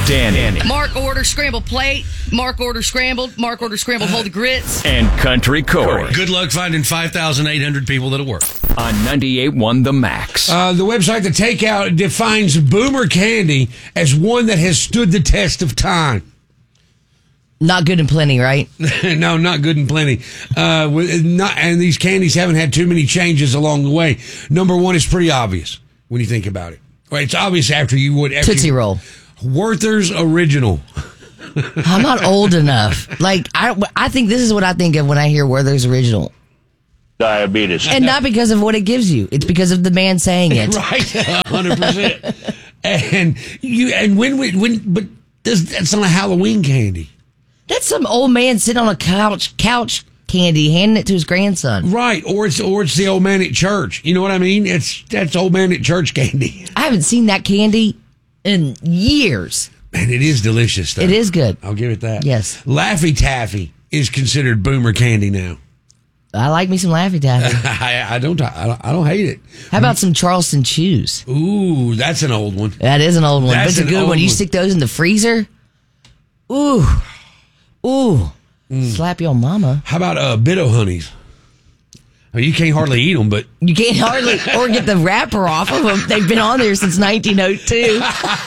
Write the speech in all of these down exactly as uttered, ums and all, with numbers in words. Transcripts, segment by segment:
Danny. Mark order scrambled plate. Mark order scrambled. Mark order scrambled whole the grits. And Country Corey. Good luck finding five thousand eight hundred people that'll work. On ninety-eight point one The Max. Uh, the website The Takeout defines Boomer Candy as one that has stood the test of time. Not good and plenty, right? No, not good and plenty. Uh, with- not, and these candies haven't had too many changes along the way. Number one is pretty obvious when you think about it. Well, it's obvious after you would. After Tootsie you, Roll. Werther's Original. I'm not old enough. Like, I, I think this is what I think of when I hear Werther's Original. Diabetes. And not because of what it gives you. It's because of the man saying it. Right, one hundred percent. And you and when we when but this, that's not a Halloween candy. That's some old man sitting on a couch, couch candy, handing it to his grandson. Right, or it's or it's the old man at church. You know what I mean? It's that's old man at church candy. I haven't seen that candy in years. Man, it is delicious, though. It is good. I'll give it that. Yes. Laffy Taffy is considered boomer candy now. I like me some Laffy Taffy. I, I don't I don't I don't hate it. How about some Charleston Chews? Ooh, that's an old one. That is an old one. That's But it's a an good old one. You one. stick those in the freezer. Ooh. Ooh. Slap your mama. How about uh, Bitto Honeys? I mean, you can't hardly eat them, but You can't hardly, or get the wrapper off of them. They've been on there since nineteen oh two.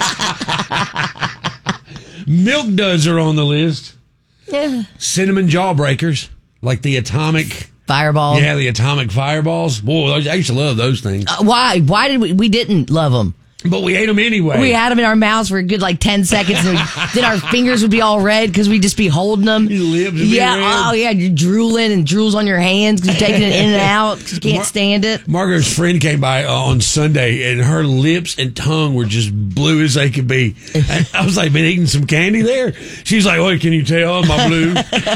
Milk Duds are on the list. Yeah. Cinnamon Jawbreakers, like the atomic, Fireball. yeah, the atomic fireballs. Boy, those- I used to love those things, Uh, why? Why did we? We didn't love them. but we ate them anyway. We had them in our mouths for a good like ten seconds, and we, then our fingers would be all red because we'd just be holding them. Your lips would be yeah. red. Oh yeah. You're drooling and drools on your hands because you're taking it in and out because you can't Mar- stand it. Margaret's friend came by uh, on Sunday, and her lips and tongue were just blue as they could be. And I was like, "Been eating some candy there?" She's like, "Oh, can you tell my blue?"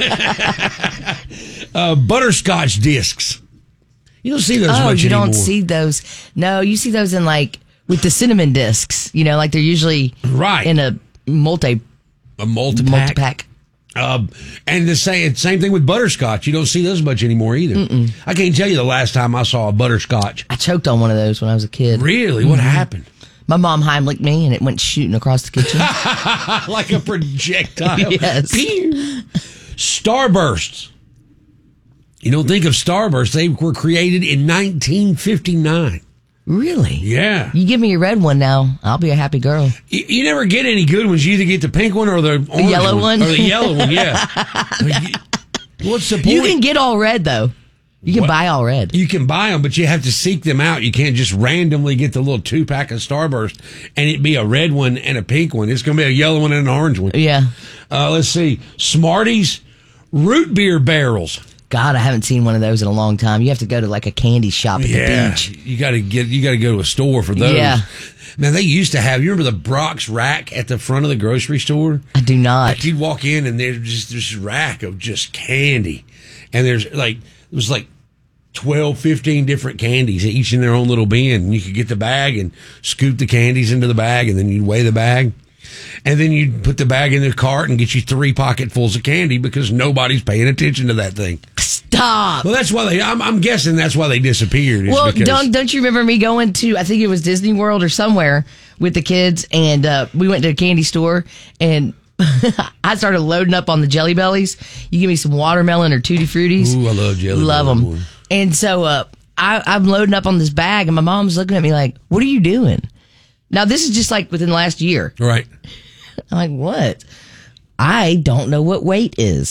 uh, butterscotch discs. You don't see those Oh, much you anymore. don't see those. No, you see those in like with the cinnamon discs. You know, like they're usually Right. in a multi a multi multi pack. pack. Um, and the same same thing with butterscotch. You don't see those much anymore either. Mm-mm. I can't tell you the last time I saw a butterscotch. I choked on one of those when I was a kid. Really? What happened? My mom Heimlicked me, and it went shooting across the kitchen. Like a projectile. Yes. Pew! Starbursts. You don't think of Starbursts. They were created in nineteen fifty-nine. Really? Yeah. You give me a red one now, I'll be a happy girl. You, you never get any good ones. You either get the pink one or the orange yellow one? Or the yellow one, yeah. What's the point? You can get all red though. You can What? buy all red. You can buy them, but you have to seek them out. You can't just randomly get the little two pack of Starburst and it be a red one and a pink one. It's going to be a yellow one and an orange one. Yeah. Uh, let's see. Smarties, root beer barrels. God, I haven't seen one of those in a long time. You have to go to like a candy shop at Yeah, the beach. you got to get. You got to go to a store for those. Yeah. Man, they used to have. You remember the Brock's rack at the front of the grocery store? I do not. Like you'd walk in and there's just this rack of just candy, and there's like it was like twelve, fifteen different candies, each in their own little bin. And you could get the bag and scoop the candies into the bag, and then you'd weigh the bag. And then you'd put the bag in the cart and get you three pocketfuls of candy because nobody's paying attention to that thing. Stop. Well, that's why they, I'm, I'm guessing that's why they disappeared. is Well, because, don't don't you remember me going to, I think it was Disney World or somewhere with the kids, and uh, we went to a candy store, and I started loading up on the Jelly Bellies. You give me some watermelon or Tutti Fruities. Ooh, I love Jelly Love Belly, them. boy. And so uh, I, I'm loading up on this bag, and my mom's looking at me like, what are you doing? Now, this is just like within the last year. Right. I'm like, what? I don't know what weight is.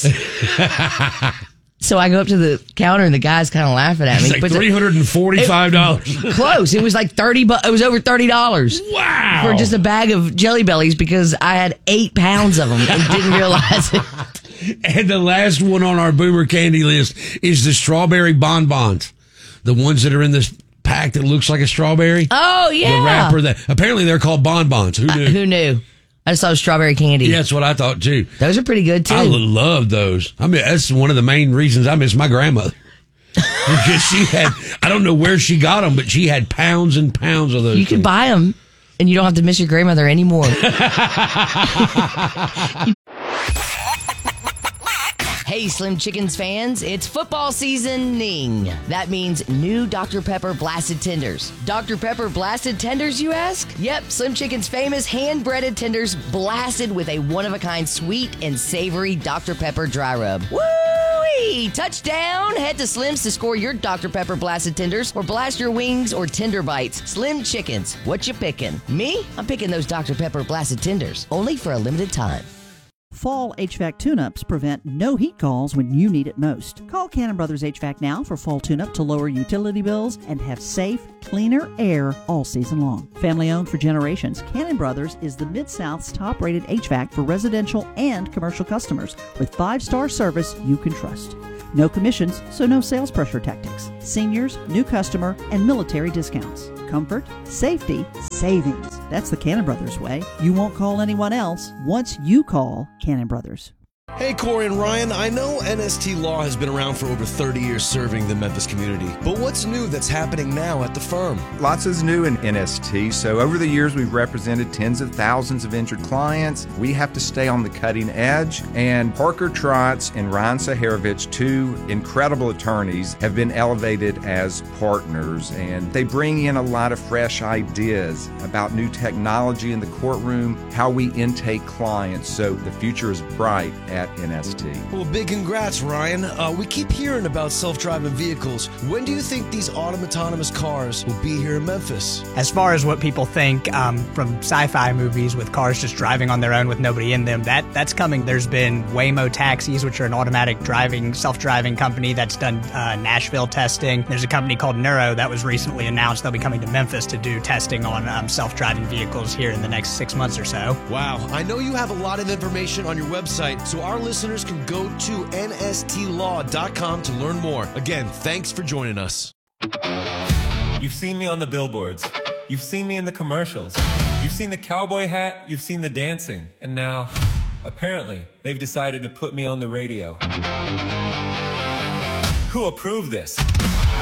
So I go up to the counter, and the guy's kind of laughing at me. It's like But the- three hundred forty-five dollars. Close. It was like thirty. Bu- it was over thirty dollars. Wow. For just a bag of Jelly Bellies because I had eight pounds of them and didn't realize it. And the last one on our Boomer candy list is the strawberry bonbons. The ones that are in this pack that looks like a strawberry. Oh yeah. The wrapper that apparently they're called bonbons. Who knew? Uh, who knew? I just saw strawberry candy. Yeah, that's what I thought too. Those are pretty good too. I love those. I mean, that's one of the main reasons I miss my grandmother. Because she had, I don't know where she got them, but she had pounds and pounds of those. You can things. buy them, and you don't have to miss your grandmother anymore. Hey, Slim Chickens fans, it's football seasoning. That means new Doctor Pepper Blasted Tenders. Doctor Pepper Blasted Tenders, you ask? Yep, Slim Chicken's famous hand-breaded tenders blasted with a one-of-a-kind sweet and savory Doctor Pepper dry rub. Woo-wee! Touchdown! Head to Slim's to score your Doctor Pepper Blasted Tenders or blast your wings or tender bites. Slim Chickens, what you picking? Me? I'm picking those Doctor Pepper Blasted Tenders, only for a limited time. Fall H V A C tune-ups prevent no heat calls when you need it most. Call Cannon Brothers H V A C now for fall tune-up to lower utility bills and have safe, cleaner air all season long. Family owned for generations, Cannon Brothers is the Mid-South's top-rated H V A C for residential and commercial customers with five-star service you can trust. No commissions, so no sales pressure tactics. Seniors, new customer, and military discounts. Comfort, safety, savings. That's the Cannon Brothers way. You won't call anyone else once you call Cannon Brothers. Hey, Corey and Ryan, I know N S T Law has been around for over thirty years serving the Memphis community, but what's new that's happening now at the firm? Lots is new in N S T. So over the years, we've represented tens of thousands of injured clients. We have to stay on the cutting edge, and Parker Trotz and Ryan Saharovich, two incredible attorneys, have been elevated as partners, and they bring in a lot of fresh ideas about new technology in the courtroom, how we intake clients, so the future is bright at N S T. Well, big congrats, Ryan. Uh, we keep hearing about self-driving vehicles. When do you think these autonomous cars will be here in Memphis? As far as what people think um, from sci-fi movies with cars just driving on their own with nobody in them, that that's coming. There's been Waymo taxis, which are an automatic driving, self-driving company that's done uh, Nashville testing. There's a company called Nuro that was recently announced. They'll be coming to Memphis to do testing on um, self-driving vehicles here in the next six months or so. Wow. I know you have a lot of information on your website, so our listeners can go to N S T law dot com to learn more. Again, thanks for joining us. You've seen me on the billboards. You've seen me in the commercials. You've seen the cowboy hat. You've seen the dancing. And now, apparently, they've decided to put me on the radio. Who approved this?